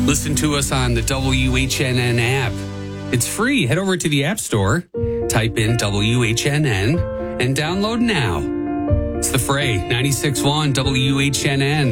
Listen to us on the WHNN app. It's free. Head over to the App Store, type in WHNN, and download now. It's The Fray, 96.1 WHNN.